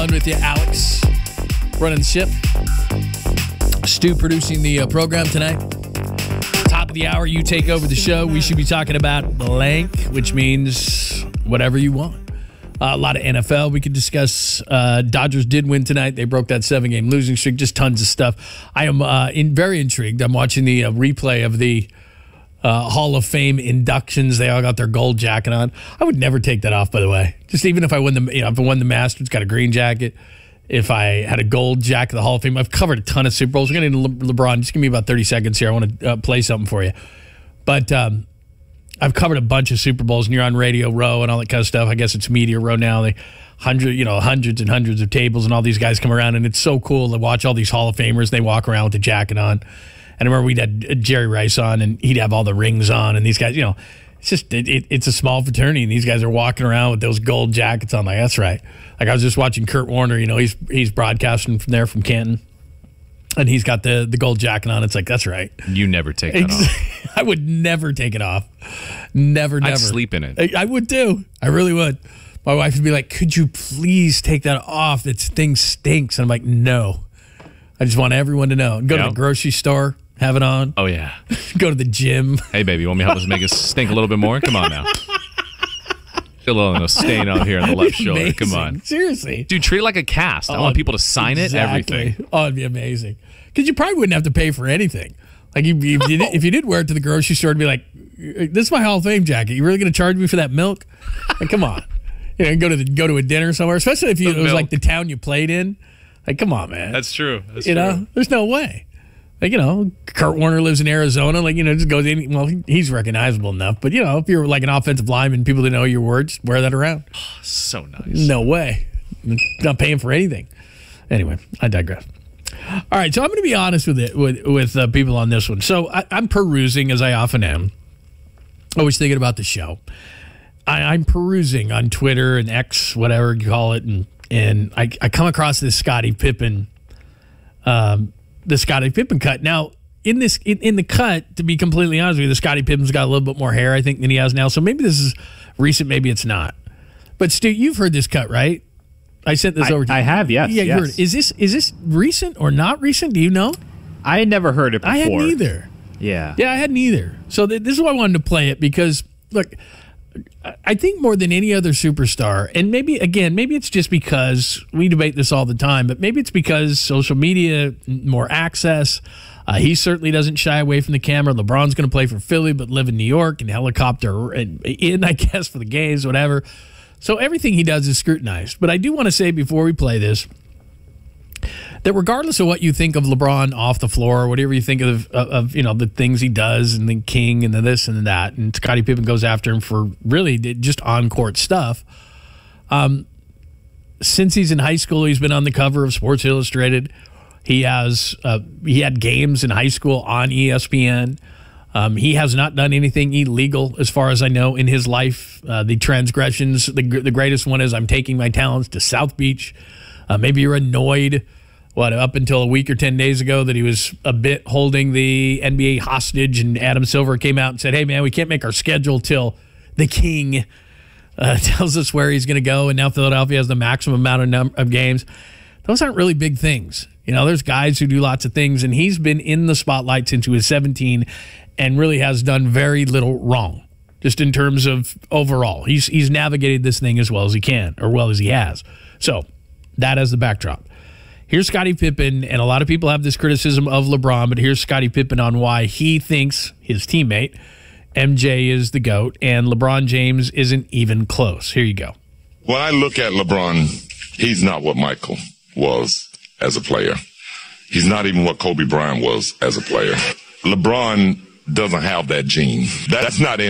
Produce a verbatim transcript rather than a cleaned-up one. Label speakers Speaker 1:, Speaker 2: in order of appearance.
Speaker 1: With you, Alex, running the ship. Stu producing the uh, program tonight. Top of the hour, you take over the show. We should be talking about blank, which means whatever you want. Uh, a lot of N F L we could discuss. Uh, Dodgers did win tonight. They broke that seven-game losing streak. Just tons of stuff. I am uh, in, very intrigued. I'm watching the uh, replay of the uh, Hall of Fame inductions. They all got their gold jacket on. I would never take that off, by the way. Just even if I win the, you know, if I won the Masters, got a green jacket. If I had a gold jacket of the Hall of Fame, I've covered a ton of Super Bowls. We're going to need Le- LeBron. Just give me about thirty seconds here. I want to uh, play something for you. But um, I've covered a bunch of Super Bowls, and you're on Radio Row and all that kind of stuff. I guess it's Media Row now. They hundred, you know, hundreds and hundreds of tables, and all these guys come around, and it's so cool to watch all these Hall of Famers. They walk around with the jacket on. And I remember we had Jerry Rice on, and he'd have all the rings on, and these guys, you know, it's just it, it, it's a small fraternity, and these guys are walking around with those gold jackets on. Like, that's right. Like, I was just watching Kurt Warner. You know, he's he's broadcasting from there from Canton, and he's got the, the gold jacket on. It's like, that's right.
Speaker 2: You never take that off.
Speaker 1: I would never take it off. Never, never.
Speaker 2: I'd sleep in it.
Speaker 1: I, I would too. I really would. My wife would be like, "Could you please take that off? That thing stinks." And I'm like, "No." I just want everyone to know. Go yep. to the grocery store. Have it on.
Speaker 2: Oh, yeah.
Speaker 1: Go to the gym.
Speaker 2: Hey, baby, you want me to help us make it stink a little bit more? Come on now. Feel a little stain on here on the left shoulder.
Speaker 1: Amazing.
Speaker 2: Come on.
Speaker 1: Seriously.
Speaker 2: Dude, treat it like a cast. I oh, want people to sign
Speaker 1: exactly.
Speaker 2: it, everything.
Speaker 1: Oh, it'd be amazing. Because you probably wouldn't have to pay for anything. Like, if you, if, you did, if you did wear it to the grocery store, it'd be like, this is my Hall of Fame jacket. You really going to charge me for that milk? Like, come on. You know, go to the, go to a dinner somewhere, especially if you, it was milk. Like the town you played in. Like, come on, man.
Speaker 2: That's true. That's
Speaker 1: you
Speaker 2: true.
Speaker 1: know, there's no way. Like, you know, Kurt Warner lives in Arizona. Like, you know, just goes in. Well, he's recognizable enough. But, you know, if you're like an offensive lineman, people that know your words, wear that around.
Speaker 2: Oh, so nice.
Speaker 1: No way. Not paying for anything. Anyway, I digress. All right, so I'm going to be honest with it with with uh, people on this one. So I, I'm perusing, as I often am, always thinking about the show. I, I'm perusing on Twitter and X, whatever you call it, and and I, I come across this Scottie Pippen um the Scottie Pippen cut. Now, in this in, in the cut, to be completely honest with you, the Scottie Pippen's got a little bit more hair, I think, than he has now. So maybe this is recent, maybe it's not. But Stu, you've heard this cut, right? I sent this
Speaker 3: I,
Speaker 1: over to you.
Speaker 3: I have, yes.
Speaker 1: Yeah, you
Speaker 3: yes.
Speaker 1: heard it. Is this is this recent or not recent? Do you know?
Speaker 3: I had never heard it before.
Speaker 1: I hadn't either.
Speaker 3: Yeah.
Speaker 1: Yeah, I hadn't either. So th- this is why I wanted to play it, because, look, I think more than any other superstar, and maybe, again, maybe it's just because we debate this all the time, but maybe it's because social media, more access. Uh, he certainly doesn't shy away from the camera. LeBron's going to play for Philly, but live in New York and helicopter in, I guess, for the games, whatever. So everything he does is scrutinized. But I do want to say before we play this, that regardless of what you think of LeBron off the floor, or whatever you think of, of, of, you know, the things he does, and the King and the this and that, and Scottie Pippen goes after him for really just on-court stuff. Um, since he's in high school, he's been on the cover of Sports Illustrated. He has uh, he had games in high school on E S P N. Um, he has not done anything illegal, as far as I know, in his life. Uh, the transgressions, the, the greatest one is, I'm taking my talents to South Beach. Uh, maybe you're annoyed, what, up until a week or ten days ago, that he was a bit holding the N B A hostage, and Adam Silver came out and said, hey, man, we can't make our schedule till the King uh, tells us where he's going to go, and now Philadelphia has the maximum amount of, num- of games. Those aren't really big things. You know, there's guys who do lots of things, and he's been in the spotlight since he was seventeen and really has done very little wrong, just in terms of overall. He's he's navigated this thing as well as he can, or well as he has. So that as the backdrop. Here's Scottie Pippen, and a lot of people have this criticism of LeBron, but here's Scottie Pippen on why he thinks his teammate, M J, is the GOAT, and LeBron James isn't even close. Here you go.
Speaker 4: When I look at LeBron, he's not what Michael was as a player. He's not even what Kobe Bryant was as a player. LeBron doesn't have that gene. That's not in